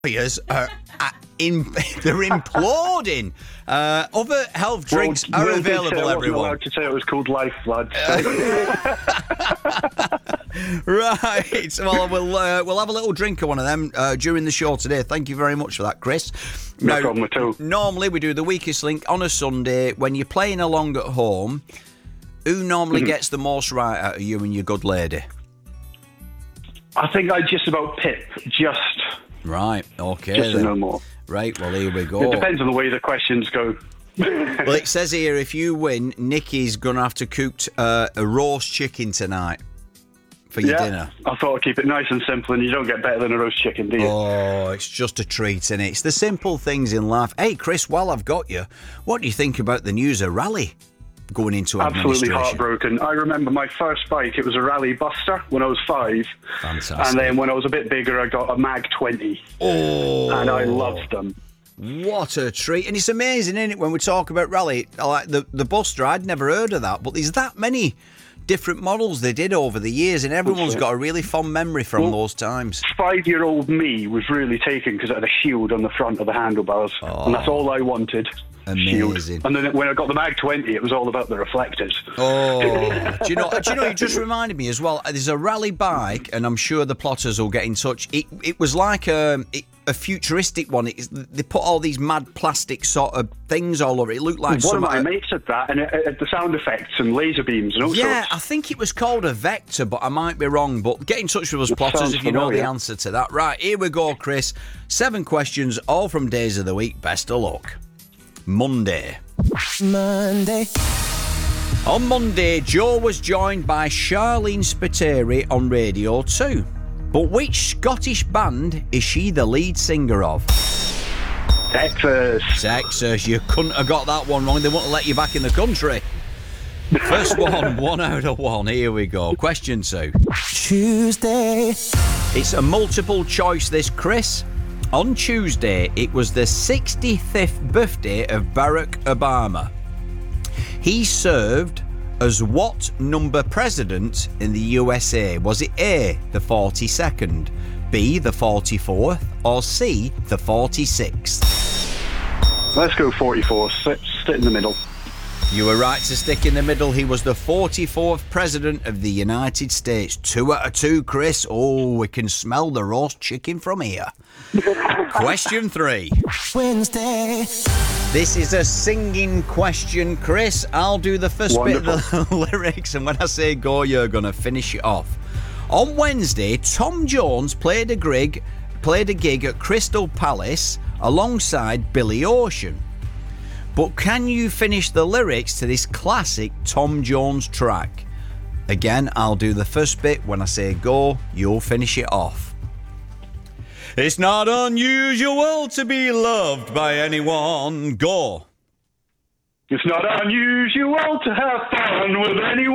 Warriors are they're imploding. Other health drinks are available, everyone. I wasn't allowed to say it was called Life, lads. Right. Well, we'll have a little drink of one of them during the show today. Thank you very much for that, Chris. No problem at all. Normally we do the weakest link on a Sunday. When you're playing along at home, who normally gets the most right out of you and your good lady? I think I just about Pip. Right, okay. Just to know more. Right, well, here we go. It depends on the way the questions go. Well, it says here, if you win, Nikki's going to have to cook a roast chicken tonight for your dinner. I thought I'd keep it nice and simple, and you don't get better than a roast chicken, do you? Oh, it's just a treat, isn't it? It's the simple things in life. Hey, Chris, while I've got you, what do you think about the news of Raleigh going into Absolutely administration? heartbroken. I remember my first bike, it was a Raleigh Buster when I was 5. Fantastic. And then when I was a bit bigger, I got a Mag 20. Oh. And I loved them. What a treat. And it's amazing, isn't it, when we talk about Raleigh, like the Buster, I'd never heard of that, but there's that many different models they did over the years, and everyone's got a really fond memory from those times. 5-year-old me was really taken because it had a shield on the front of the handlebars, and that's all I wanted. Amazing. Shield. And then when I got the Mag 20, it was all about the reflectors. Oh, do you know? You just reminded me as well. There's a Raleigh bike, and I'm sure the plotters will get in touch. It was like a futuristic one. They put all these mad plastic sort of things all over it. It looked like one of my mates had that, and it had the sound effects and laser beams and all sorts. Yeah, I think it was called a Vector, but I might be wrong. But get in touch with us, plotters, if you know the answer to that. Right, here we go, Chris. 7 questions, all from days of the week. Best of luck. Monday. On Monday, Joe was joined by Charlene Spiteri on Radio 2. But which Scottish band is she the lead singer of? Texas. You couldn't have got that one wrong. They wouldn't let you back in the country. First one, 1 out of 1. Here we go. Question 2. Tuesday. It's a multiple choice, this, Chris. On Tuesday, it was the 65th birthday of Barack Obama. He served as what number president in the USA? Was it A, the 42nd, B, the 44th, or C, the 46th? Let's go 44. Sit in the middle. You were right to stick in the middle. He was the 44th president of the United States. 2 out of 2, Chris. Oh, we can smell the roast chicken from here. Question 3. Wednesday. This is a singing question, Chris. I'll do the first bit of the lyrics, and when I say go, you're going to finish it off. On Wednesday, Tom Jones played a gig at Crystal Palace alongside Billy Ocean. But can you finish the lyrics to this classic Tom Jones track? Again, I'll do the first bit. When I say go, you'll finish it off. It's not unusual to be loved by anyone. Go. It's not unusual to have fun with anyone.